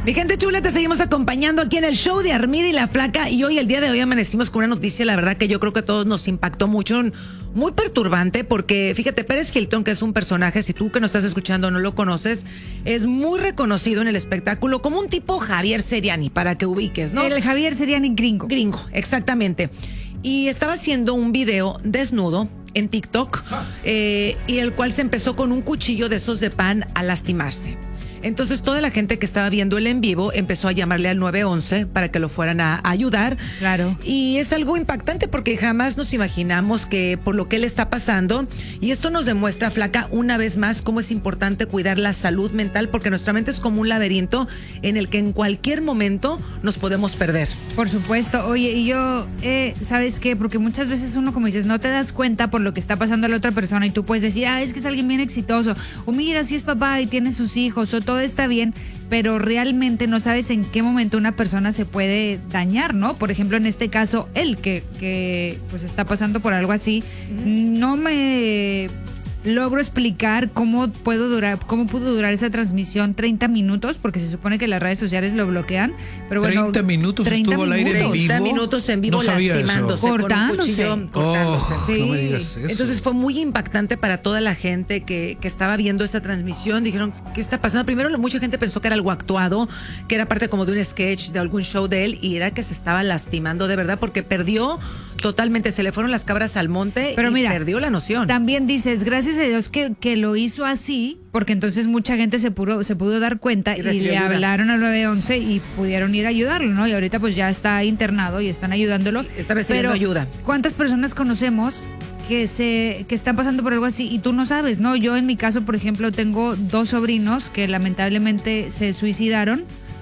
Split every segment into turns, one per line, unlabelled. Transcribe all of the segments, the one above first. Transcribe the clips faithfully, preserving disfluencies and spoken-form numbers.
Mi gente chula, te seguimos acompañando aquí en el show de Armida y la Flaca. Y hoy, el día de hoy, amanecimos con una noticia, la verdad que yo creo que a todos nos impactó mucho, muy perturbante, porque fíjate, Pérez Hilton, que es un personaje, si tú que nos estás escuchando no lo conoces, es muy reconocido en el espectáculo como un tipo Javier Seriani, para que ubiques, ¿no?
El Javier Seriani gringo.
Gringo, exactamente. Y estaba haciendo un video desnudo en TikTok, eh, y el cual se empezó con un cuchillo de esos de pan a lastimarse. Entonces toda la gente que estaba viendo el en vivo empezó a llamarle al nueve once para que lo fueran a, a ayudar.
Claro.
Y es algo impactante porque jamás nos imaginamos que por lo que le está pasando, y esto nos demuestra, Flaca, una vez más cómo es importante cuidar la salud mental, porque nuestra mente es como un laberinto en el que en cualquier momento nos podemos perder.
Por supuesto. Oye, y yo, eh, ¿sabes qué? Porque muchas veces uno, como dices, no te das cuenta por lo que está pasando a la otra persona y tú puedes decir, ah, es que es alguien bien exitoso, o mira, si es papá y tiene sus hijos, o todo está bien, pero realmente no sabes en qué momento una persona se puede dañar, ¿no? Por ejemplo, en este caso, él que, que pues está pasando por algo así, uh-huh. no me logro explicar cómo puedo durar, cómo pudo durar esa transmisión treinta minutos, porque se supone que las redes sociales lo bloquean, pero bueno,
treinta minutos
treinta
estuvo al aire en vivo.
treinta minutos en vivo,
no
lastimándose,
cortándose.
Con un cuchillo, cortándose.
Oh,
sí.
no me digas eso.
Entonces fue muy impactante para toda la gente que, que estaba viendo esa transmisión. Dijeron, ¿qué está pasando? Primero mucha gente pensó que era algo actuado, que era parte como de un sketch, de algún show de él, y era que se estaba lastimando de verdad, porque perdió totalmente, se le fueron las cabras al monte.
Pero
y
mira,
perdió la noción.
También dices, gracias a Dios que, que lo hizo así, porque entonces mucha gente se pudo, se pudo dar cuenta y, y le ayuda. Hablaron al nueve once y pudieron ir a ayudarlo, ¿no? Y ahorita pues ya está internado y están ayudándolo.
Está recibiendo
Pero,
ayuda.
¿cuántas personas conocemos que se que están pasando por algo así y tú no sabes, ¿no? Yo en mi caso, por ejemplo, tengo dos sobrinos que lamentablemente se suicidaron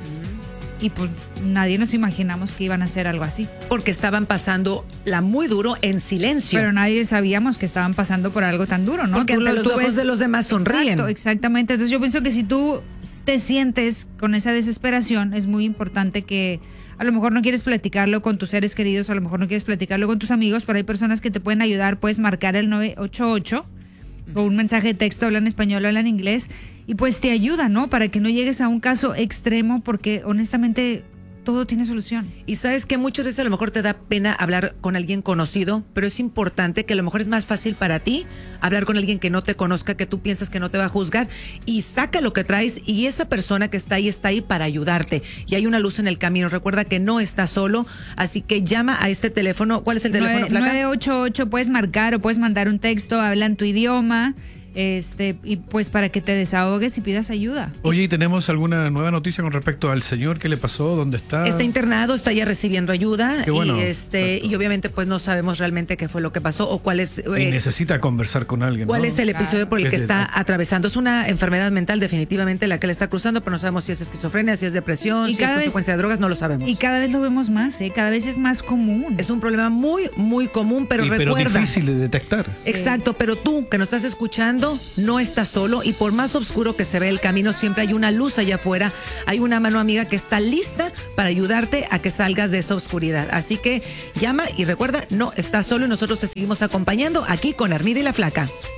y pues nadie nos imaginamos que iban a hacer algo así.
Porque estaban pasando la muy duro en silencio.
Pero nadie sabíamos que estaban pasando por algo tan duro, ¿no?
Porque
tú,
ante los
tú
ojos
ves...
de los demás sonríen.
Exacto, exactamente. Entonces yo pienso que si tú te sientes con esa desesperación, es muy importante que a lo mejor no quieres platicarlo con tus seres queridos, a lo mejor no quieres platicarlo con tus amigos, pero hay personas que te pueden ayudar. Puedes marcar el nueve ocho ocho o un mensaje de texto, hablan español, hablan inglés, y pues te ayuda, ¿no? Para que no llegues a un caso extremo, porque honestamente todo tiene solución.
Y sabes que muchas veces a lo mejor te da pena hablar con alguien conocido, pero es importante que a lo mejor es más fácil para ti hablar con alguien que no te conozca, que tú piensas que no te va a juzgar, y saca lo que traes, y esa persona que está ahí está ahí para ayudarte, y hay una luz en el camino. Recuerda que no estás solo, así que llama a este teléfono. ¿Cuál es el teléfono, Flaca?
nueve ocho ocho, puedes marcar o puedes mandar un texto, hablan tu idioma. Este, y pues para que te desahogues y pidas ayuda.
Oye, ¿y tenemos alguna nueva noticia con respecto al señor? ¿Qué le pasó? ¿Dónde está?
Está internado, está ya recibiendo ayuda.
Qué bueno.
Y este, y obviamente pues no sabemos realmente qué fue lo que pasó o cuál es.
Y
eh,
necesita conversar con alguien,
¿Cuál
¿no?
es el episodio por el que
Es de-
está atravesando? Es una enfermedad mental definitivamente la que le está cruzando, pero no sabemos si es esquizofrenia, si es depresión,
Y
si es
cada vez-
consecuencia de drogas, no lo sabemos.
Y cada vez lo vemos más, ¿eh? Cada vez es más común.
Es un problema muy, muy común, pero
Y- pero
recuerda.
difícil de detectar.
Exacto, pero tú que nos estás escuchando no estás solo, y por más oscuro que se ve el camino, siempre hay una luz allá afuera, hay una mano amiga que está lista para ayudarte a que salgas de esa oscuridad. Así que llama y recuerda, no estás solo, y nosotros te seguimos acompañando aquí con Armida y la Flaca.